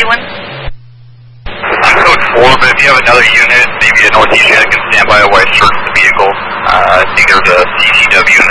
ambulance? I'm code 4, but if you have another unit, maybe a northeast unit can stand by while I search the vehicle. I think there's a CCW